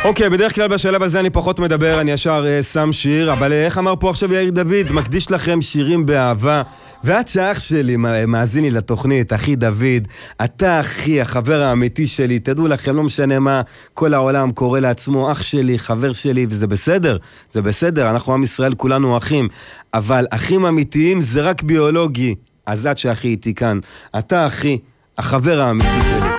אוקיי, בדרך כלל בשלב הזה אני פחות מדבר, אני ישר שם שיר, אבל איך אמר פה עכשיו יאיר דוד, מקדיש לכם שירים באהבה, ואת שאח שלי, מאזיני לתוכנית, אחי דוד, אתה אחי, החבר האמיתי שלי, תדעו לכם, לא משנה מה, כל העולם קורא לעצמו אח שלי, חבר שלי, וזה בסדר, זה בסדר, אנחנו עם ישראל כולנו אחים, אבל אחים אמיתיים זה רק ביולוגי, אז את שאחי איתי כאן, אתה אחי, החבר האמיתי שלי.